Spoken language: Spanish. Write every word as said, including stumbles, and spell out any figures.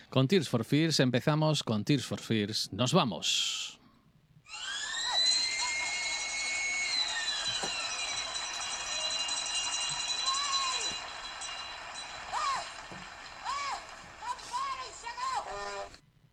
Con Tears for Fears empezamos, con Tears for Fears nos vamos.